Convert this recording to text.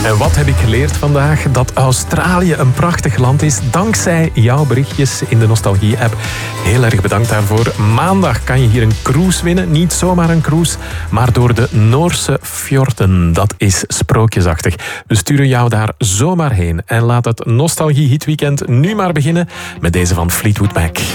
En wat heb ik geleerd vandaag? Dat Australië een prachtig land is, dankzij jouw berichtjes in de Nostalgie-app. Heel erg bedankt daarvoor. Maandag kan je hier een cruise winnen. Niet zomaar een cruise, maar door de Noorse fjorden. Dat is sprookjesachtig. We sturen jou daar zomaar heen. En laat het Nostalgie-hitweekend nu maar beginnen met deze van Fleetwood Mac.